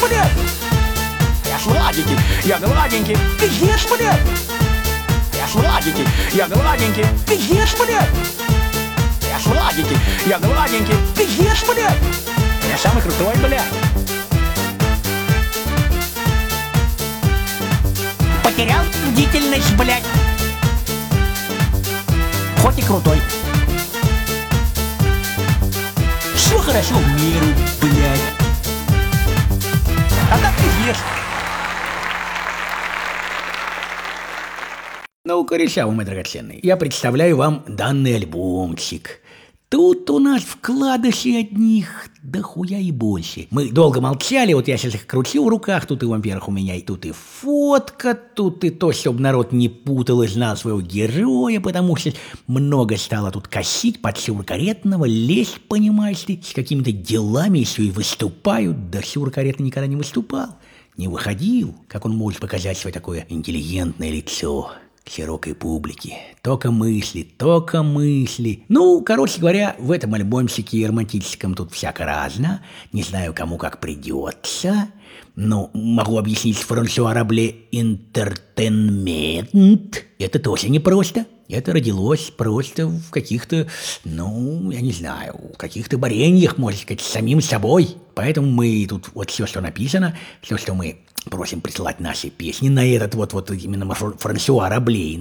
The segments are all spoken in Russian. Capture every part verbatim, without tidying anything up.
блядь! Я ж гладенький, я гладенький, пиздец, блядь! Я ж гладенький, я гладенький, пиздец, блядь! Я ж гладенький, я гладенький, пиздец, блядь! Я самый крутой, блядь! Потерял бдительность, блядь! Хоть и крутой. Все хорошо в миру, блядь. А так пиздец. Ну, кореша, вы мои драгоценные, я представляю вам данный альбомчик. Тут у нас вкладыши одних дохуя и больше. Мы долго молчали, вот я сейчас их крутил в руках, тут и вампирах у меня, и тут и фотка, тут и то, чтобы народ не путал и знал своего героя, потому что много стало тут косить под сюркаретного, лезть, понимаешь ты, с какими-то делами еще и выступают, да сюркаретный никогда не выступал, не выходил, как он может показать свое такое интеллигентное лицо широкой публике. Только мысли, только мысли. Ну, короче говоря, в этом альбомчике романтическом тут всяко разно. Не знаю, кому как придется. Но могу объяснить с Франсуа Рабле «Интертейнмент». Это тоже непросто. Это родилось просто в каких-то, ну, я не знаю, в каких-то борениях, можно сказать, с самим собой. Поэтому мы тут вот все, что написано, все, что мы просим присылать наши песни на этот вот, вот именно Франсуа Рабле,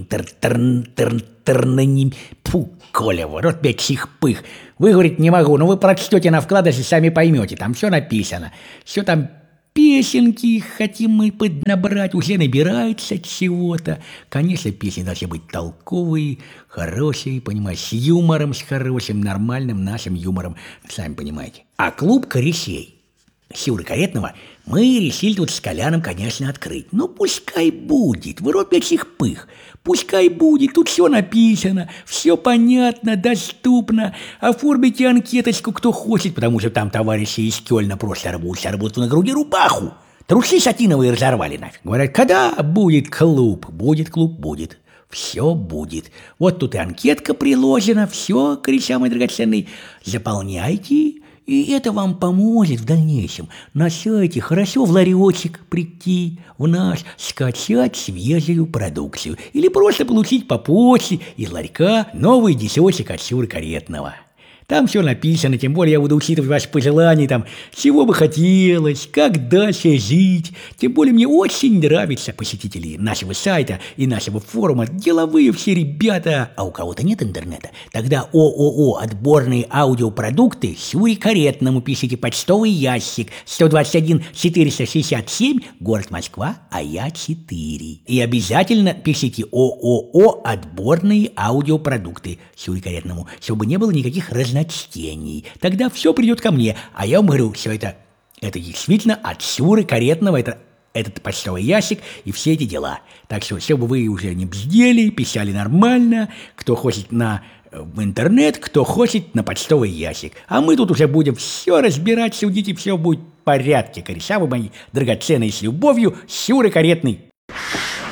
интертернаним, фу, Коля, вот опять чих-пых. Выговорить не могу, но вы прочтете на вкладыше, сами поймете, там все написано, все там. Песенки хотим мы поднабрать, уже набирается чего-то. Конечно, песни должны быть толковые, хорошие, понимаете, с юмором, с хорошим, нормальным нашим юмором, сами понимаете. А клуб корешей Сюры Каретного мы решили тут с Коляном, конечно, открыть. Ну, пускай будет, в рот их пых. Пускай будет, тут все написано, все понятно, доступно. Оформите анкеточку, кто хочет, потому что там товарищи из Кёльна просто рвутся, рвут на груди рубаху. Трусы сатиновые разорвали нафиг. Говорят, когда будет клуб? Будет клуб, будет. Все будет. Вот тут и анкетка приложена, все, кореша мои драгоценные, заполняйте. И это вам поможет в дальнейшем на сайте хорошо в ларечек прийти, в наш, скачать свежую продукцию или просто получить по почте из ларька новый десяточек от Сюры Каретного. Там все написано, тем более я буду учитывать ваши пожелания, там, чего бы хотелось, как дальше жить. Тем более мне очень нравятся посетители нашего сайта и нашего форума, деловые все ребята. А у кого-то нет интернета? Тогда ООО «Отборные аудиопродукты» Сюре Каретному пишите почтовый ящик сто двадцать один четыреста шестьдесят семь, город Москва, а я четыре. И обязательно пишите ООО «Отборные аудиопродукты» Сюре Каретному, чтобы не было никаких разночтений. Тогда все придет ко мне, а я вам говорю, все это, это действительно от Сюры Каретного, это этот почтовый ящик и все эти дела. Так что, чтобы вы уже не бздели, писали нормально, кто хочет на в интернет, кто хочет на почтовый ящик. А мы тут уже будем все разбирать, судить, и все будет в порядке. Кореша вы мои драгоценные, с любовью, Сюры Каретный.